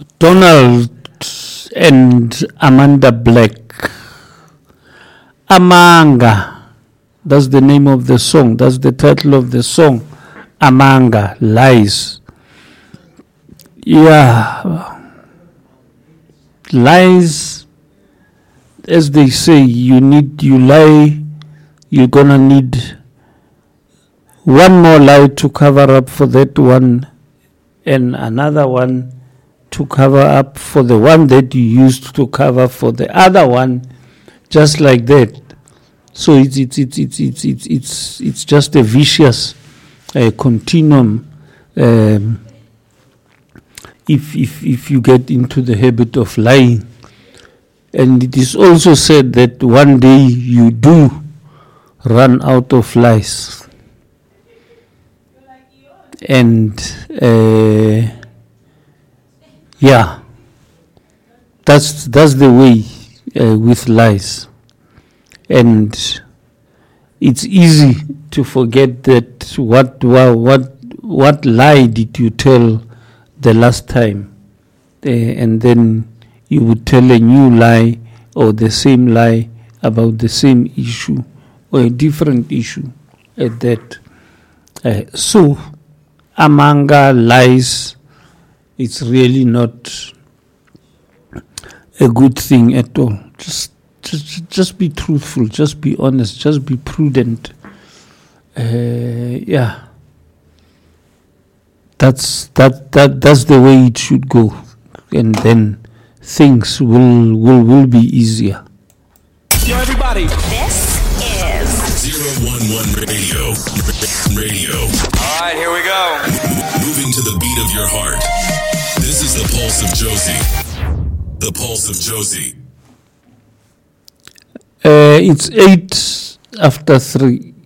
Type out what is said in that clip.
Donald and Amanda Black. Amanga. That's the name of the song. That's the title of the song. Amanga, Lies. Yeah. Lies, as they say, you lie, you're gonna need one more lie to cover up for that one, and another one to cover up for the one that you used to cover for the other one, just like that. So it's just a vicious continuum. If you get into the habit of lying, and it is also said that one day you do run out of lies, and yeah, that's the way with lies, and it's easy to forget that what lie did you tell the last time, and then you would tell a new lie or the same lie about the same issue or a different issue at that. So Amanga lies, it's really not a good thing at all. Just be truthful, just be honest, just be prudent. Yeah. That's the way it should go, and then things will be easier. Yo, everybody. This is 011 Radio. All right, here we go. Moving to the beat of your heart. This is the Pulse of Josie. The Pulse of Josie. It's 8 after 3.